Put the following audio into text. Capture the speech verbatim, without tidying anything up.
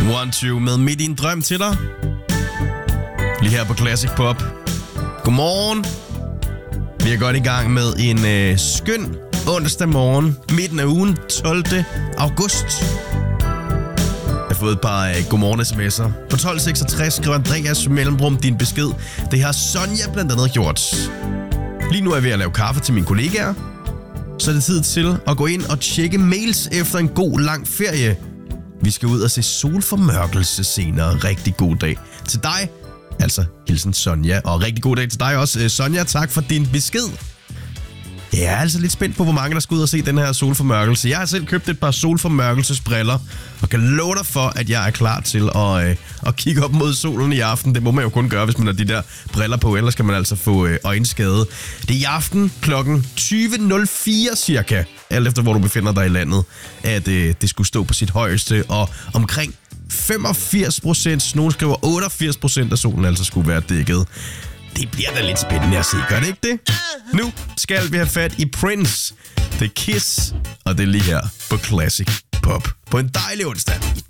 One Two med Midt i en drøm til dig. Lige her på Classic Pop. Godmorgen. Vi er godt i gang med en øh, skøn onsdag morgen, midten af ugen, tolvte august. Jeg har fået et par øh, godmorgen-sms'er. På tolv seksogtres skriver Andreas mellemrum din besked. Det har Sonja blandt andet gjort. Lige nu er jeg ved at lave kaffe til mine kollegaer. Så er det tid til at gå ind og tjekke mails efter en god lang ferie. Vi skal ud og se solformørkelse senere. Rigtig god dag til dig. Altså, hilsen Sonja. Og rigtig god dag til dig også, Sonja. Tak for din besked. Jeg er altså lidt spændt på, hvor mange der skal ud og se den her solformørkelse. Jeg har selv købt et par solformørkelsesbriller, og kan love dig for, at jeg er klar til at, øh, at kigge op mod solen i aften. Det må man jo kun gøre, hvis man har de der briller på, ellers kan man altså få øh, øjenskade. Det er i aften klokken tyve nul fire cirka, alt efter hvor du befinder dig i landet, at øh, det skulle stå på sit højeste, og omkring femogfirs procent, nogen skriver otteogfirs procent af solen altså skulle være dækket. Det bliver da lidt spændende at se, gør det ikke det? Nu skal vi have fat i Prince, The Kiss, og det er lige her på Classic Pop på en dejlig onsdag.